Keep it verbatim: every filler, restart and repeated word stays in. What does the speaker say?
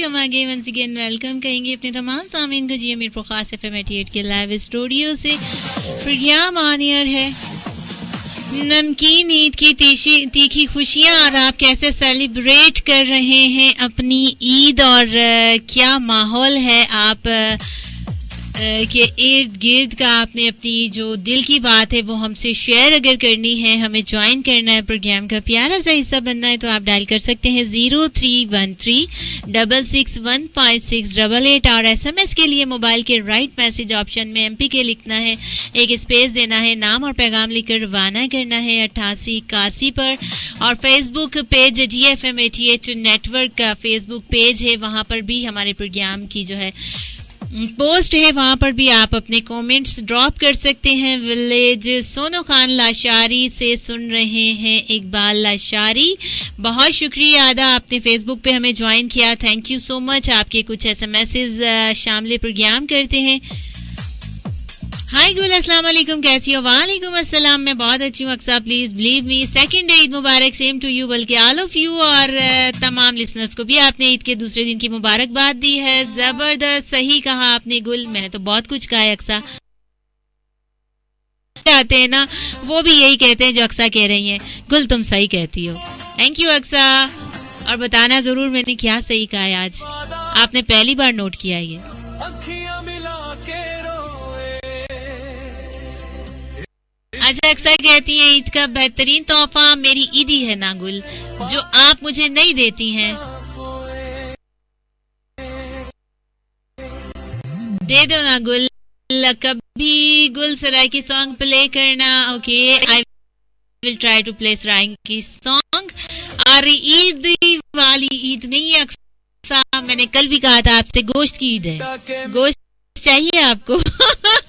हम आगे once again welcome कहेंगे अपने तमाम सामीन को जी अमीर प्रकाश एफ एम अठासी के लाइव स्टूडियो से। प्रोग्राम ऑन एयर है, नमकीन ईद की तीखी तीखी खुशियाँ, और आप कैसे सेलिब्रेट कर रहे हैं अपनी ईद, और क्या माहौल है आप के इर्द गिर्द का। आपने अपनी जो दिल की बात है वो हमसे शेयर अगर करनी है, हमें ज्वाइन करना है, प्रोग्राम का प्यारा सा हिस्सा बनना है, तो आप डायल कर सकते हैं zero three one three double six one five six double eight, और एसएमएस के लिए मोबाइल के राइट मैसेज ऑप्शन में एमपी के लिखना है, एक स्पेस देना है, नाम और पैगाम लिखकर रवाना करना है अट्ठासी इक्यासी पर। और फेसबुक पेज जी F M eighty eight network का फेसबुक पेज है, वहां पर भी हमारे प्रोग्राम की जो है पोस्ट है, वहां पर भी आप अपने कमेंट्स ड्रॉप कर सकते हैं। विलेज सोनो खान लाशारी से सुन रहे हैं इकबाल लाशारी, बहुत शुक्रिया अदा, आपने फेसबुक पे हमें ज्वाइन किया, थैंक यू सो मच। आपके कुछ एसएमएसेस शामिल प्रोग्राम करते हैं। हाय गुल, अस्सलाम वालेकुम, कैसी हो? वालेकुम अस्सलाम, मैं बहुत अच्छी हूँ Aqsa, please believe me, second Eid Mubarak, same to you, बल्कि ऑल ऑफ यू, और तमाम लिसनर्स को भी आपने ईद के दूसरे दिन की मुबारकबाद दी है। जबरदस्त, सही कहा आपने गुल, मैंने तो बहुत कुछ कहा है अक्सा। आते हैं ना, वो भी यही कहते हैं जो अक्सा कह रही हैं, गुल तुम सही कहती हो। थैंक यू अक्सा, और बताना जरूर मैंने क्या सही कहा है आज, आपने पहली बार नोट किया ये। अच्छा, अक्सर कहती हैं ईद का बेहतरीन तोहफा मेरी ईदी है ना गुल, जो आप मुझे नहीं देती हैं, दे दो ना गुल, कभी गुल सराय की सॉन्ग प्ले करना। Okay, I will try to play सराय की सॉन्ग। और ईद वाली ईद नहीं है अक्सर, मैंने कल भी कहा था आपसे, गोश्त की ईद है, गोश्त चाहिए आपको।